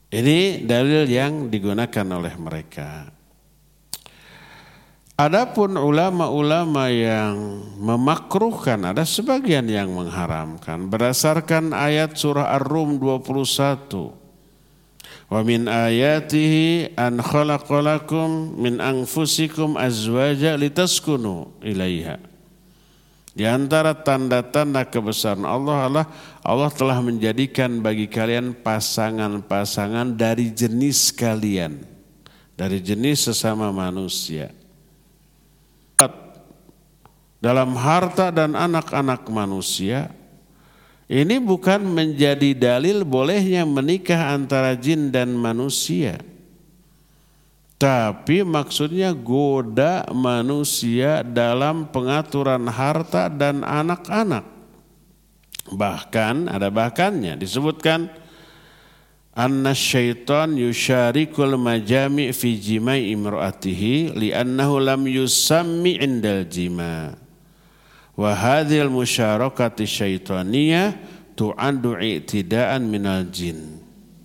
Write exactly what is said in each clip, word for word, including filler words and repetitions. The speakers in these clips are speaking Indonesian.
Ini dalil yang digunakan oleh mereka. Adapun ulama-ulama yang memakruhkan, ada sebagian yang mengharamkan berdasarkan ayat surah Ar-Rum dua puluh satu. Wa min ayatihi an khalaqalakum min anfusikum azwaja litaskunu ilaiha. Di antara tanda-tanda kebesaran Allah adalah Allah telah menjadikan bagi kalian pasangan-pasangan dari jenis kalian, dari jenis sesama manusia. Dalam harta dan anak-anak manusia, ini bukan menjadi dalil bolehnya menikah antara jin dan manusia. Tapi maksudnya goda manusia dalam pengaturan harta dan anak-anak. Bahkan ada bahkannya disebutkan anna syaitan yusyarikul majami' fi jimai imra'atihi li'annahu lam yusammi indal jima'. Wa hadhil musyarakati syaitaniyah tu'addu i'tidaan minal jin.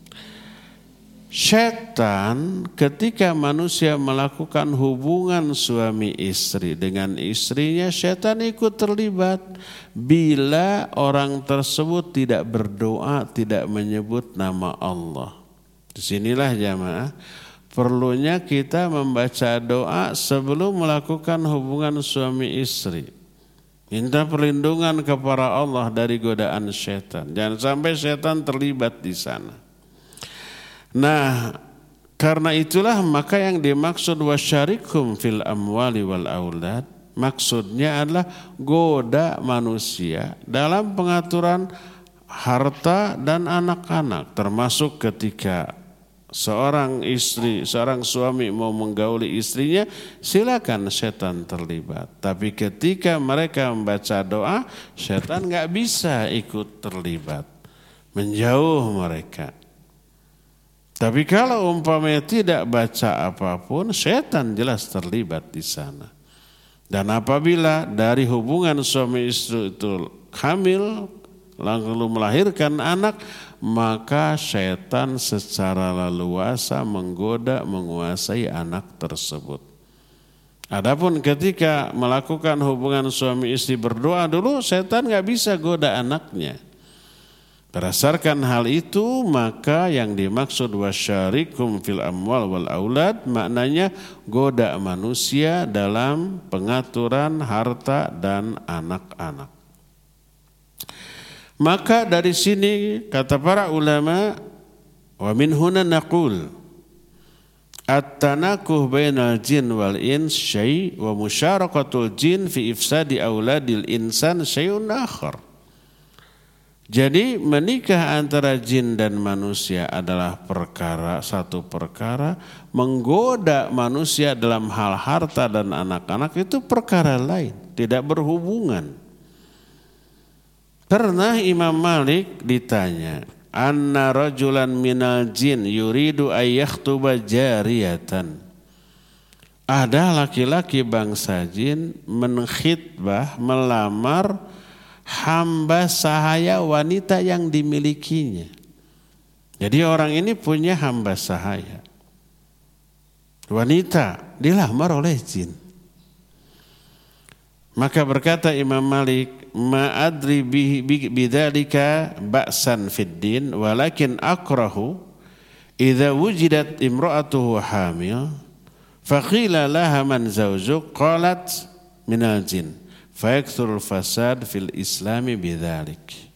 Syaitan ketika manusia melakukan hubungan suami istri dengan istrinya, syaitan ikut terlibat bila orang tersebut tidak berdoa, tidak menyebut nama Allah. Disinilah jamaah perlunya kita membaca doa sebelum melakukan hubungan suami istri. Minta perlindungan kepada Allah dari godaan syaitan. Jangan sampai syaitan terlibat di sana. Nah, karena itulah maka yang dimaksud wasyarikum fil amwali wal aulad, maksudnya adalah goda manusia dalam pengaturan harta dan anak-anak, termasuk ketika seorang istri, seorang suami mau menggauli istrinya, silakan setan terlibat. Tapi ketika mereka membaca doa, setan nggak bisa ikut terlibat, menjauh mereka. Tapi kalau umpamanya tidak baca apapun, setan jelas terlibat di sana. Dan apabila dari hubungan suami istri itu hamil, lalu melahirkan anak, maka syaitan secara leluasa menggoda, menguasai anak tersebut. Adapun ketika melakukan hubungan suami istri berdoa dulu, syaitan gak bisa goda anaknya. Berdasarkan hal itu, maka yang dimaksud wasyarikum fil amwal wal aulad maknanya goda manusia dalam pengaturan harta dan anak-anak. Maka dari sini kata para ulama, wa min huna naqul at-tanakuh bainal jin wal ins syai' wa musyarakatul jin fi ifsadi auladil insan syai'un akhar. Jadi menikah antara jin dan manusia adalah perkara satu perkara, menggoda manusia dalam hal harta dan anak-anak itu perkara lain, tidak berhubungan. Pernah Imam Malik ditanya, anna rajulan minal jin yuridu ayyakhtuba jariyatan. Ada laki-laki bangsa jin menkhitbah, melamar hamba sahaya wanita yang dimilikinya. Jadi orang ini punya hamba sahaya, wanita dilamar oleh jin. Maka berkata Imam Malik, ma adri bidzalika ba'san fid din walakin akrahu idza wujidat imra'atuhu hamil faqila laha man zawjuk qalat minal jin fayakthurul fasad fil islami bidzalik.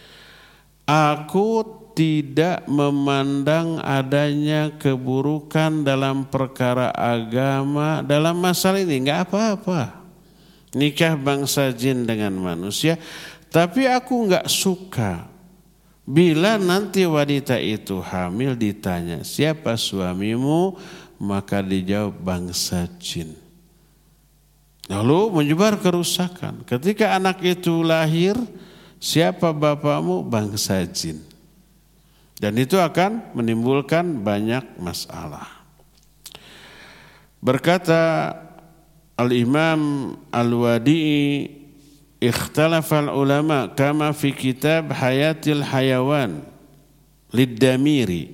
Aku tidak memandang adanya keburukan dalam perkara agama dalam masalah ini, enggak apa-apa. Nikah bangsa jin dengan manusia, tapi aku enggak suka bila nanti wanita itu hamil ditanya siapa suamimu, maka dijawab bangsa jin. Lalu menyebar kerusakan. Ketika anak itu lahir, siapa bapakmu, bangsa jin. Dan itu akan menimbulkan banyak masalah. Berkata Al-Imam Al-Wadi'i, ikhtalafal ulama kama fi kitab Hayatil Hayawan lid-Damiri